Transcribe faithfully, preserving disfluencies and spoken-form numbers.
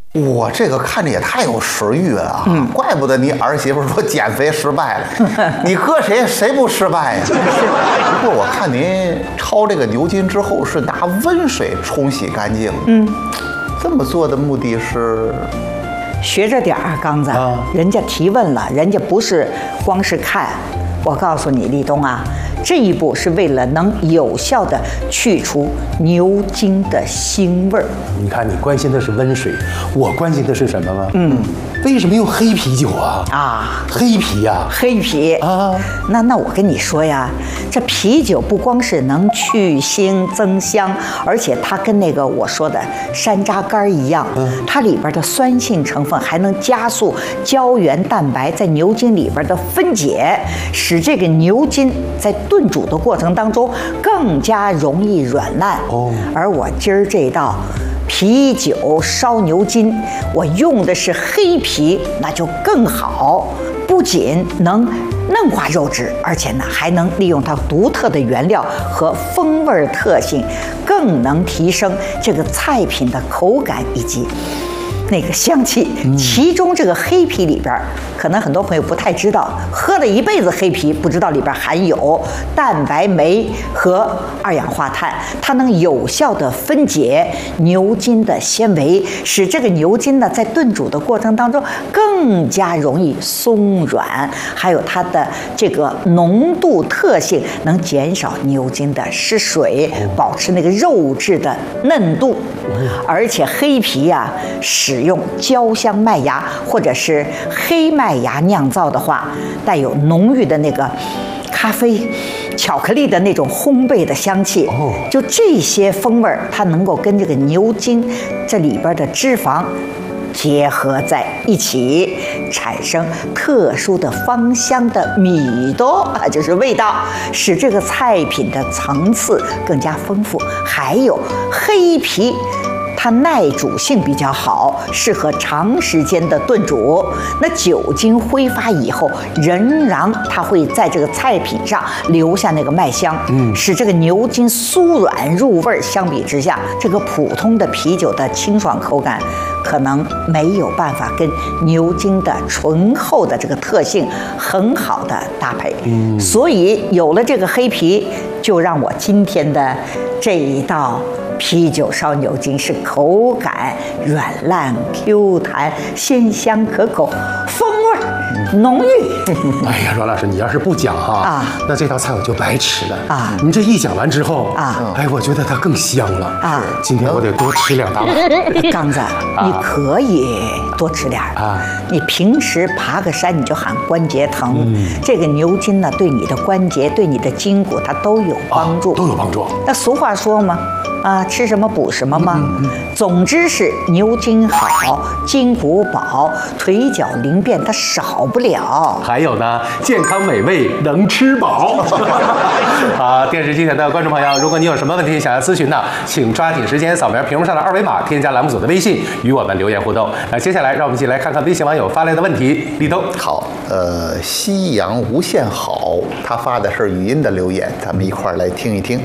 我这个看着也太有食欲了啊！嗯，怪不得你儿媳妇说减肥失败了，你搁谁谁不失败呀？不过我看您焯这个牛筋之后是拿温水冲洗干净，嗯，这么做的目的是？ 学着点儿，刚子，啊、人家提问了，人家不是光是看。我告诉你，立冬啊，这一步是为了能有效的去除牛筋的腥味儿。 你看，你关心的是温水，我关心的是什么吗？嗯，为什么用黑啤酒啊？啊，黑啤呀、啊， 黑啤啊。那那我跟你说呀，这啤酒不光是能去腥增香，而且它跟那个我说的山楂干一样，嗯，它里边的酸性成分还能加速胶原蛋白在牛筋里边的分解，使这个牛筋在炖煮的过程当中更加容易软烂。哦，而我今儿这道啤酒烧牛筋，我用的是黑啤，那就更好，不仅能嫩化肉质，而且呢还能利用它独特的原料和风味特性，更能提升这个菜品的口感以及那个香气。其中这个黑啤里边，可能很多朋友不太知道，喝了一辈子黑啤，不知道里边含有蛋白酶和二氧化碳，它能有效的分解牛筋的纤维，使这个牛筋呢在炖煮的过程当中更加容易松软，还有它的这个浓度特性能减少牛筋的失水，保持那个肉质的嫩度。而且黑啤呀、啊，使用焦香麦芽或者是黑麦芽酿造的话，带有浓郁的那个咖啡、巧克力的那种烘焙的香气。哦，就这些风味，它能够跟这个牛筋这里边的脂肪结合在一起，产生特殊的芳香的米多啊，就是味道，使这个菜品的层次更加丰富。还有黑啤，它耐煮性比较好，适合长时间的炖煮。那酒精挥发以后，仍然它会在这个菜品上留下那个麦香，嗯，使这个牛筋酥软入味。相比之下，这个普通的啤酒的清爽口感可能没有办法跟牛筋的醇厚的这个特性很好的搭配。嗯，所以有了这个黑啤，就让我今天的这一道啤酒烧牛筋是口感软烂 Q 弹，鲜香可口，风味浓郁。 哎呀，阮老师，你要是不讲哈啊，那这道菜我就白吃了啊！你这一讲完之后啊，哎，我觉得它更香了啊！今天我得多吃两大碗。 刚子，你可以多吃点啊！你平时爬个山你就喊关节疼，嗯、这个牛筋呢，对你的关节、对你的筋骨它都有帮助， 啊、都有帮助。 那俗话说嘛。啊，吃什么补什么吗？嗯嗯、总之是牛筋好，筋骨饱，腿脚灵便，它少不了。 还有呢，健康美味能吃饱。好，电视机前的观众朋友，如果你有什么问题想要咨询呢，请抓紧时间扫描屏幕上的二维码，添加栏目组的微信，与我们留言互动。那接下来让我们一起来看看微信网友发来的问题。立冬好，呃，夕阳无限好，他发的是语音的留言，咱们一块儿来听一听。